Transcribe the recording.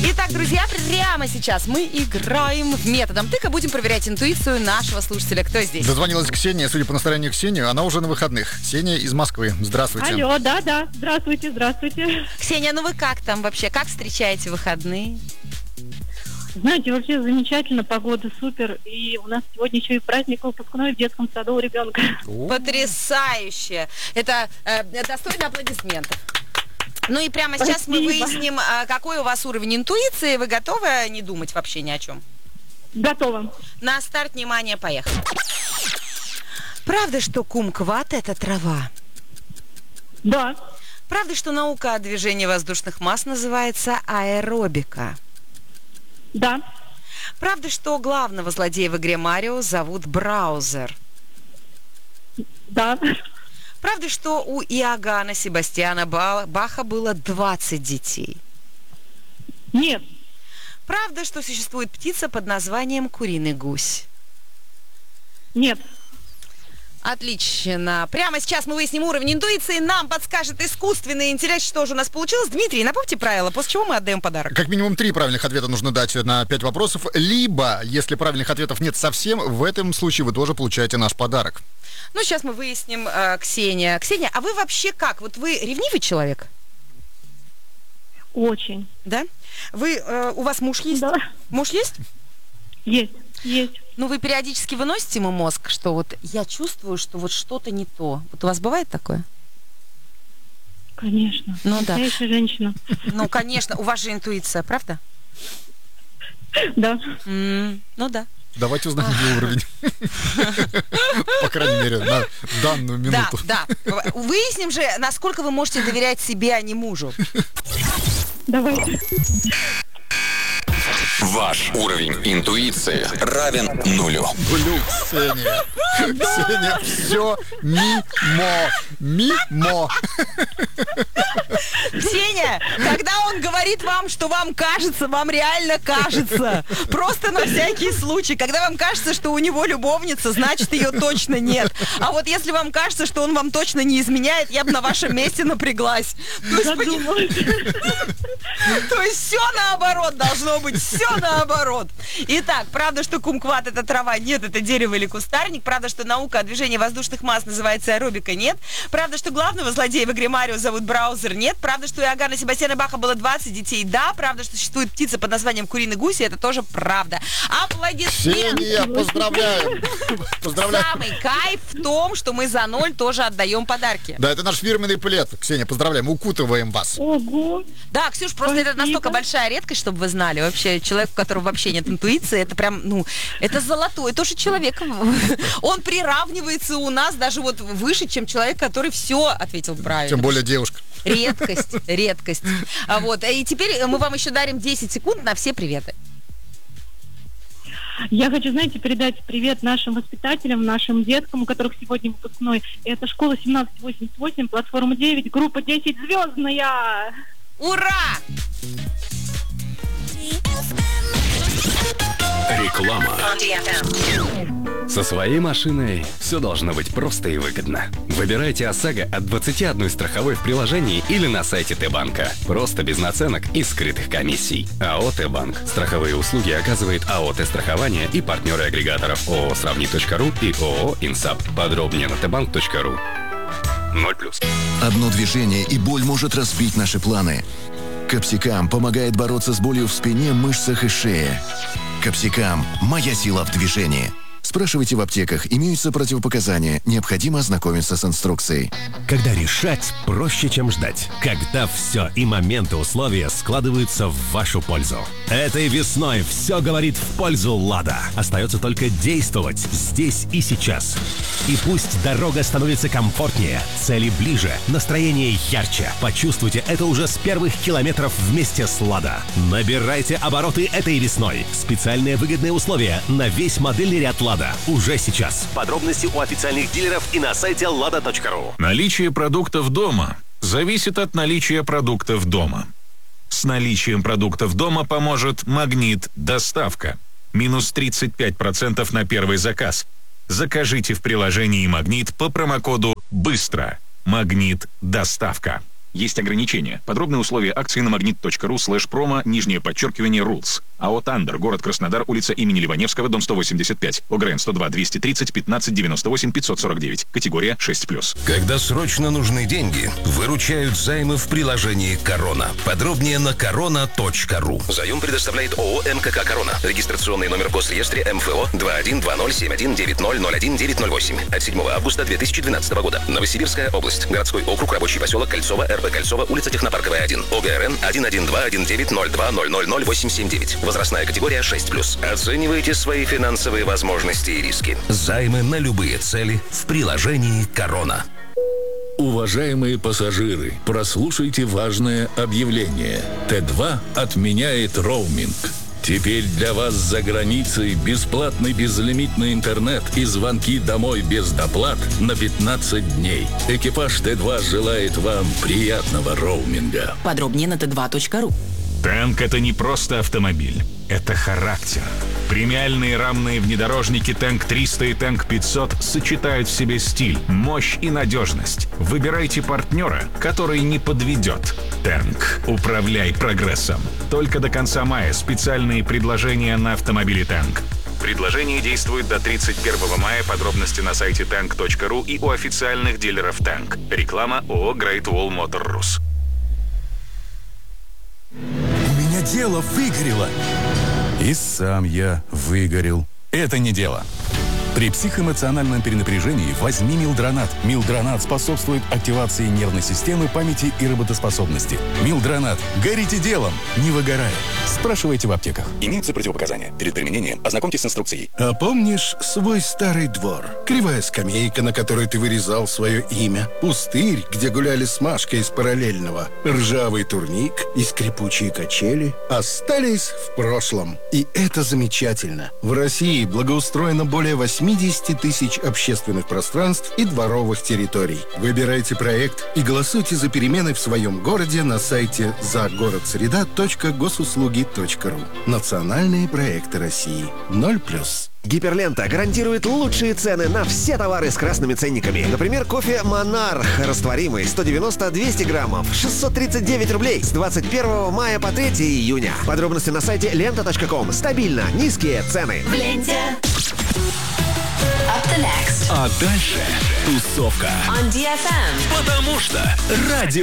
Итак, друзья, прямо сейчас мы играем в методом тыка. Будем проверять интуицию нашего слушателя. Кто здесь? Дозвонилась Ксения. Судя по настроению Ксении, она уже на выходных. Ксения из Москвы. Здравствуйте. Алло, да. Здравствуйте. Ксения, ну вы как там вообще? Как встречаете выходные? Знаете, вообще замечательно, погода супер. И у нас сегодня еще и праздник выпускной в детском саду у ребенка. Потрясающе! Это достойно аплодисментов. Ну и прямо сейчас мы выясним, какой у вас уровень интуиции. Вы готовы не думать вообще ни о чем? Готово. На старт, внимание, поехали. Правда, что кумкват – это трава? Да. Правда, что наука о движении воздушных масс называется аэробика? Да. Правда, что главного злодея в игре Марио зовут Браузер? Да. Правда, что у Иоганна Себастьяна Баха было 20 детей? Нет. Правда, что существует птица под названием куриный гусь? Нет. Отлично. Прямо сейчас мы выясним уровень интуиции. Нам подскажет искусственный интеллект, что же у нас получилось. Дмитрий, напомните правила, после чего мы отдаем подарок. Как минимум 3 правильных ответа нужно дать на 5 вопросов. Либо, если правильных ответов нет совсем, в этом случае вы тоже получаете наш подарок. Ну, сейчас мы выясним, Ксения. Ксения, а вы вообще как? Вот вы ревнивый человек? Очень. Да? У вас муж есть? Да. Муж есть? Есть. Ну, вы периодически выносите ему мозг, что вот я чувствую, что вот что-то не то. Вот у вас бывает такое? Конечно. Ну да. Настоящая женщина. Ну, конечно. У вас же интуиция, правда? Да. Ну да. Давайте узнаем его уровень. По крайней мере, на данную минуту. Да. Выясним же, насколько вы можете доверять себе, а не мужу. Давайте. Ваш уровень интуиции равен 0. Ксения. Ксения, все мимо. Ксения, когда он говорит вам, что вам кажется, вам реально кажется. Просто на всякий случай. Когда вам кажется, что у него любовница, значит, ее точно нет. А вот если вам кажется, что он вам точно не изменяет, я бы на вашем месте напряглась. То есть все наоборот должно быть. Все наоборот. Итак, правда, что кумкват – это трава? Нет, это дерево или кустарник. Правда, что наука о движении воздушных масс называется аэробика? Нет. Правда, что главного злодея в игре Марио зовут Браузер? Нет. Правда, что у Иоганна Себастьяна Баха было 20 детей? Да. Правда, что существует птица под названием куриный гусь? Это тоже правда. Аплодисменты. Ксения, поздравляем. Самый кайф в том, что мы за 0 тоже отдаем подарки. Да, это наш фирменный плед. Ксения, поздравляем, укутываем вас. Ого. Да, Ксюш, просто это настолько большая редкость, чтобы вы знали. Вообще, человек, у которого вообще нет интуиции, это прям, это золотой тоже человек. Он приравнивается у нас даже вот выше, чем человек, который все ответил правильно. Тем более девушка. Редкость. Вот. И теперь мы вам еще дарим 10 секунд на все приветы. Я хочу, знаете, передать привет нашим воспитателям, нашим деткам, у которых сегодня выпускной. Это школа 1788, платформа 9, группа 10 звездная. Ура! Реклама. Со своей машиной все должно быть просто и выгодно. Выбирайте ОСАГО от 21 страховой в приложении или на сайте Т-банка. Просто без наценок и скрытых комиссий. АО Т-банк. Страховые услуги оказывает АО Т-страхование и партнеры агрегаторов ООО Сравни.ру и ООО Инсап. Подробнее на tbank.ru. 0+. Одно движение, и боль может разбить наши планы. Капсикам помогает бороться с болью в спине, мышцах и шее. Капсикам – моя сила в движении. Спрашивайте в аптеках, имеются противопоказания, необходимо ознакомиться с инструкцией. Когда решать проще, чем ждать. Когда все и моменты условия складываются в вашу пользу. Этой весной все говорит в пользу «Лада». Остается только действовать здесь и сейчас. И пусть дорога становится комфортнее, цели ближе, настроение ярче. Почувствуйте это уже с первых километров вместе с «Лада». Набирайте обороты этой весной. Специальные выгодные условия на весь модельный ряд «Лада». Уже сейчас. Подробности у официальных дилеров и на сайте lada.ru. Наличие продуктов дома зависит от наличия продуктов дома. С наличием продуктов дома поможет «Магнит Доставка». Минус 35% на первый заказ. Закажите в приложении «Магнит» по промокоду «Быстро». «Магнит Доставка». Есть ограничения. Подробные условия акции на magnit.ru/promo_rules. АО «Тандер», город Краснодар, улица имени Ливаневского, дом 185. ОГРН 102 230 15 98 549. Категория 6+. Когда срочно нужны деньги, выручают займы в приложении «Корона». Подробнее на korona.ru. Заем предоставляет ООО «МКК Корона». Регистрационный номер в Госреестре МФО 212071901908 от 7 августа 2012 года. Новосибирская область. Городской округ, рабочий поселок Кольцово, РП Кольцово, улица Технопарковая, 1. ОГРН 1121902000879. Возрастная категория 6+. Оценивайте свои финансовые возможности и риски. Займы на любые цели в приложении «Корона». Уважаемые пассажиры, прослушайте важное объявление. Т2 отменяет роуминг. Теперь для вас за границей бесплатный безлимитный интернет и звонки домой без доплат на 15 дней. Экипаж Т2 желает вам приятного роуминга. Подробнее на t2.ru. Тэнк — это не просто автомобиль, это характер. Премиальные рамные внедорожники Тэнк 300 и Тэнк 500 сочетают в себе стиль, мощь и надежность. Выбирайте партнера, который не подведет. Тэнк. Управляй прогрессом. Только до конца мая специальные предложения на автомобили Тэнк. Предложение действует до 31 мая. Подробности на сайте tank.ru и у официальных дилеров Тэнк. Реклама ООО Great Wall Motor Rus. Дело выгорело. И сам я выгорел. Это не дело. При психоэмоциональном перенапряжении возьми Милдронат. Милдронат способствует активации нервной системы, памяти и работоспособности. Милдронат. Горите делом, не выгорая. Спрашивайте в аптеках. Имеются противопоказания. Перед применением ознакомьтесь с инструкцией. А помнишь свой старый двор? Кривая скамейка, на которой ты вырезал свое имя. Пустырь, где гуляли с Машкой из параллельного. Ржавый турник и скрипучие качели остались в прошлом. И это замечательно. В России благоустроено более 80 тысяч общественных пространств и дворовых территорий. Выбирайте проект и голосуйте за перемены в своем городе на сайте загородсреда.госуслуги.ру. Национальные проекты России. 0+. Гиперлента гарантирует лучшие цены на все товары с красными ценниками. Например, кофе «Монарх» растворимый 190-200 граммов 639 рублей с 21 мая по 3 июня. Подробности на сайте lenta.com. Стабильно низкие цены. В ленте. Up the next. А дальше тусовка. On DFM. Потому что радио